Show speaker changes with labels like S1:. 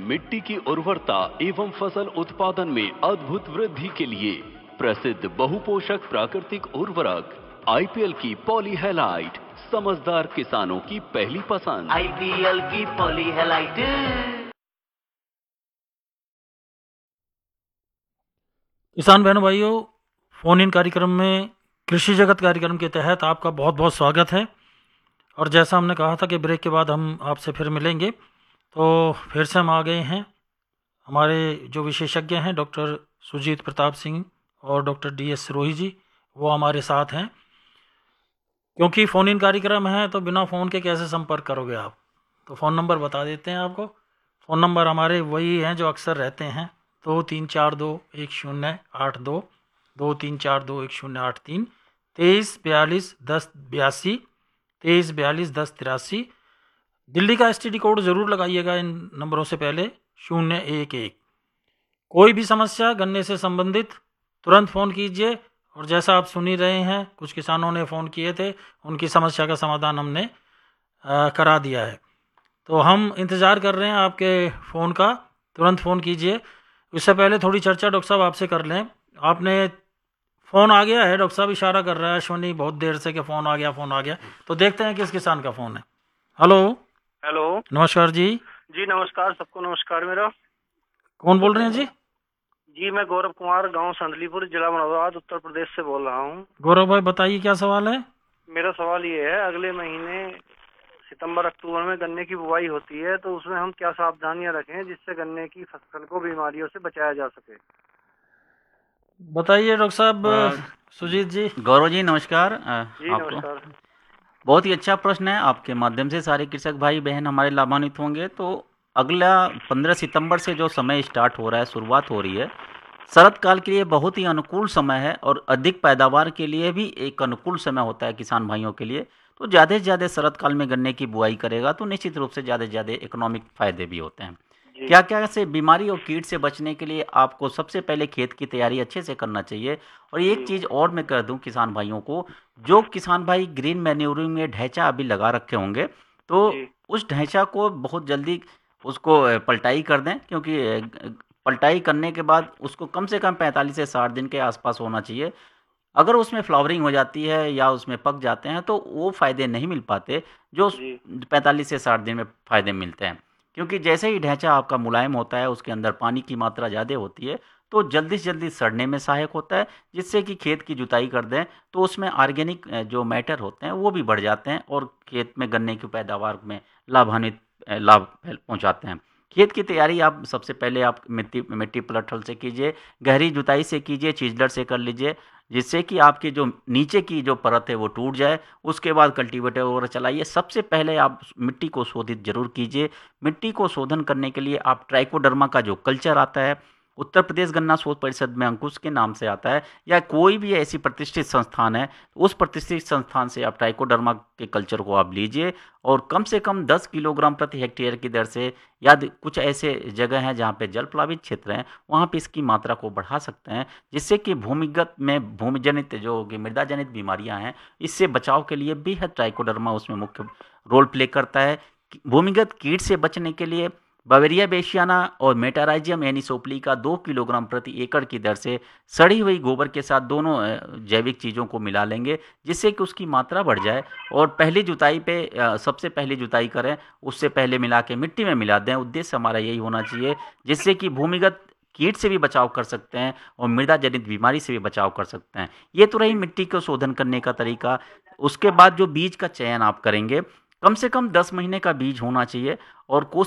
S1: मिट्टी की उर्वरता एवं फसल उत्पादन में अद्भुत वृद्धि के लिए प्रसिद्ध बहुपोषक प्राकृतिक उर्वरक आईपीएल की पॉली हैलाइट समझदार किसानों की पहली पसंद।
S2: आईपीएल की पॉली हैलाइट।
S3: किसान बहनों भाइयों, फ़ोन इन कार्यक्रम में कृषि जगत कार्यक्रम के तहत आपका बहुत बहुत स्वागत है। और जैसा हमने कहा था कि ब्रेक के बाद हम आपसे फिर मिलेंगे, तो फिर से हम आ गए हैं। हमारे जो विशेषज्ञ हैं डॉक्टर सुजीत प्रताप सिंह और डॉक्टर DS सिरोही जी, वो हमारे साथ हैं। क्योंकि फ़ोन इन कार्यक्रम है तो बिना फ़ोन के कैसे संपर्क करोगे आप, तो फ़ोन नंबर बता देते हैं आपको। फ़ोन नंबर हमारे वही हैं जो अक्सर रहते हैं, 23421082, 23421083, 23421082, 23421083। दिल्ली का STD कोड ज़रूर लगाइएगा इन नंबरों से पहले, 011। कोई भी समस्या गन्ने से संबंधित तुरंत फ़ोन कीजिए। और जैसा आप सुन ही रहे हैं, कुछ किसानों ने फ़ोन किए थे, उनकी समस्या का समाधान हमने करा दिया है। तो हम इंतज़ार कर रहे हैं आपके फ़ोन का, तुरंत फ़ोन कीजिए। इससे पहले थोड़ी चर्चा डॉक्टर साहब आपसे कर लें। आपने फ़ोन आ गया है, डॉक्टर साहब इशारा कर रहा है अश्वनी बहुत देर से कि फ़ोन आ गया, तो देखते हैं किस किसान का फ़ोन है। हेलो नमस्कार जी।
S4: जी नमस्कार, सबको नमस्कार। मेरा
S3: कौन बोल रहे हैं जी?
S4: जी मैं गौरव कुमार, गांव संदलीपुर, जिला मुरादाबाद, उत्तर प्रदेश से बोल रहा हूं।
S3: गौरव भाई बताइए क्या सवाल है।
S4: मेरा सवाल ये है, अगले महीने सितंबर अक्टूबर में गन्ने की बुवाई होती है, तो उसमें हम क्या सावधानियां रखें जिससे गन्ने की फसल को बीमारियों से बचाया जा सके।
S3: बताइए डॉक्टर साहब। सुजीत जी।
S5: गौरव जी नमस्कार।
S4: जी
S5: आपको
S4: नमस्कार।
S5: बहुत ही अच्छा प्रश्न है। आपके माध्यम से सारे कृषक भाई बहन हमारे लाभान्वित होंगे। तो अगला 15 सितंबर से जो समय स्टार्ट हो रहा है, शुरुआत हो रही है, शरद काल के लिए बहुत ही अनुकूल समय है और अधिक पैदावार के लिए भी एक अनुकूल समय होता है किसान भाइयों के लिए। तो ज़्यादा से ज़्यादा शरद काल में गन्ने की बुआई करेगा तो निश्चित रूप से ज़्यादा इकोनॉमिक फ़ायदे भी होते हैं। क्या क्या से बीमारी और कीट से बचने के लिए आपको सबसे पहले खेत की तैयारी अच्छे से करना चाहिए। और एक चीज़ और मैं कर दूं किसान भाइयों को, जो किसान भाई ग्रीन मैन्योरिंग में ढैंचा अभी लगा रखे होंगे, तो उस ढैंचा को बहुत जल्दी उसको पलटाई कर दें, क्योंकि पलटाई करने के बाद उसको कम से कम 45 से 60 दिन के आसपास होना चाहिए। अगर उसमें फ्लावरिंग हो जाती है या उसमें पक जाते हैं तो वो फ़ायदे नहीं मिल पाते जो 45 से 60 दिन में फ़ायदे मिलते हैं। क्योंकि जैसे ही ढैंचा आपका मुलायम होता है, उसके अंदर पानी की मात्रा ज़्यादा होती है, तो जल्दी से जल्दी सड़ने में सहायक होता है, जिससे कि खेत की जुताई कर दें तो उसमें ऑर्गेनिक जो मैटर होते हैं वो भी बढ़ जाते हैं और खेत में गन्ने की पैदावार में लाभ पहुँचाते हैं। खेत की तैयारी आप सबसे पहले आप मिट्टी पलट हल से कीजिए, गहरी जुताई से कीजिए, चिजलर से कर लीजिए, जिससे कि आपकी जो नीचे की जो परत है वो टूट जाए। उसके बाद कल्टीवेटर वगैरह चलाइए। सबसे पहले आप मिट्टी को शोधित जरूर कीजिए। मिट्टी को शोधन करने के लिए आप ट्राइकोडर्मा का जो कल्चर आता है, उत्तर प्रदेश गन्ना शोध परिषद में अंकुश के नाम से आता है, या कोई भी ऐसी प्रतिष्ठित संस्थान है, उस प्रतिष्ठित संस्थान से आप ट्राइकोडर्मा के कल्चर को आप लीजिए और कम से कम 10 किलोग्राम प्रति हेक्टेयर की दर से, या कुछ ऐसे जगह हैं जहाँ पे जल प्लावित क्षेत्र हैं, वहाँ पे इसकी मात्रा को बढ़ा सकते हैं, जिससे कि भूमिगत में भूमिजनित जो कि मृदा जनित बीमारियाँ हैं, इससे बचाव के लिए बेहद ट्राइकोडर्मा उसमें मुख्य रोल प्ले करता है। भूमिगत कीट से बचने के लिए बवेरिया बेशियाना और मेटाराइजियम एनिसोप्ली का 2 किलोग्राम प्रति एकड़ की दर से सड़ी हुई गोबर के साथ दोनों जैविक चीज़ों को मिला लेंगे, जिससे कि उसकी मात्रा बढ़ जाए। और पहली जुताई पे सबसे पहली जुताई करें, उससे पहले मिला के मिट्टी में मिला दें। उद्देश्य हमारा यही होना चाहिए, जिससे कि भूमिगत कीट से भी बचाव कर सकते हैं और मृदा जनित बीमारी से भी बचाव कर सकते हैं। ये तो रही मिट्टी को शोधन करने का तरीका। उसके बाद जो बीज का चयन आप करेंगे, कम से कम 10 महीने का बीज होना चाहिए और